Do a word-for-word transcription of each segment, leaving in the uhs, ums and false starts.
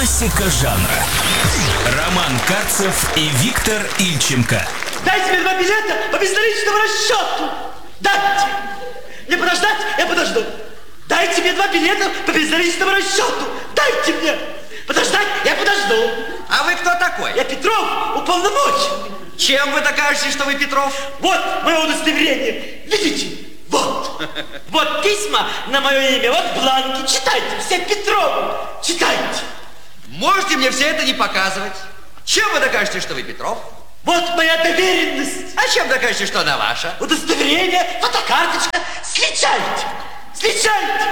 Классика жанра. Роман Карцев и Виктор Ильченко. Дайте мне два билета по безналичному расчету. Дайте. Мне подождать? Я подожду. Дайте мне два билета по безналичному расчету. Дайте мне. Подождать? Я подожду. А вы кто такой? Я Петров, уполномоченный. Чем вы докажете, что вы Петров? Вот мое удостоверение. Видите? Вот. Вот письма на мое имя. Вот бланки. Читайте. Все Петровы. Читайте. Можете мне все это не показывать? Чем вы докажете, что вы Петров? Вот моя доверенность. А чем докажете, что она ваша? Удостоверение, фотокарточка. Сличайте. Сличайте.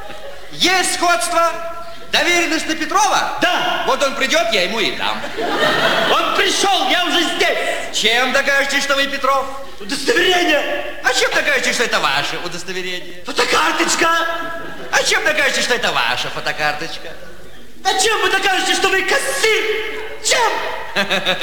Есть сходство? Доверенность на Петрова? Да. Вот он придет, я ему и дам. Он пришел, я уже здесь. Чем докажете, что вы Петров? Удостоверение. А чем докажете, что это ваше удостоверение? Фотокарточка. А чем докажете, что это ваша фотокарточка? А чем вы докажете, что вы кассир? Чем?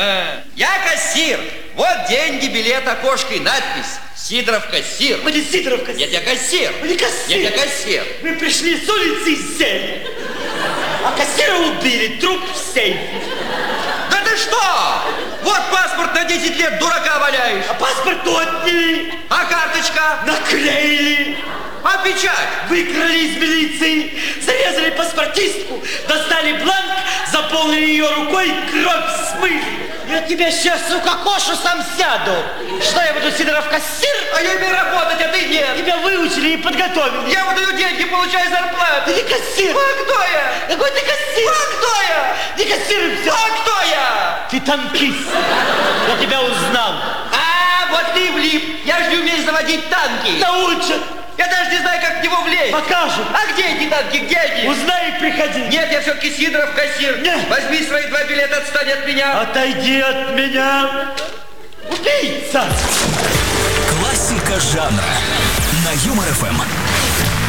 Я кассир. Вот деньги, билет, окошко и надпись. Сидоров кассир. Вы не Сидоров кассир. Нет, я кассир. Вы не кассир. Нет, я кассир. Вы пришли с улицы и сели. А кассира убили, труп в сейфе. Да ты что? Вот паспорт на десять лет дурака валяешь. А паспорт отняли. А карточка? Наклеили. А печать? Выкрали из милиции, зарезали паспортистку, достали бланк, заполнили ее рукой, кровь смыли. Я тебя сейчас укокошу, сам сяду. Что, я буду Сидоров кассир? А я имею работать, а ты нет. Тебя выучили и подготовили. Я выдаю деньги, получаю зарплату. Ты не кассир. А кто я? Какой ты кассир? А кто я? Не кассир и все. А кто я? Ты танкист. Я тебя узнал. А, вот ты влип. Я же не умею заводить танки. Научат. Я даже не знаю, как в него влезть. Покажут. А где эти танки? Где они? Узнай и приходи. Нет, я все-таки Сидоров кассир. Нет. Возьми свои два билета, отстань от меня. Отойди от меня. Убийца. Классика жанра. На Юмор ФМ.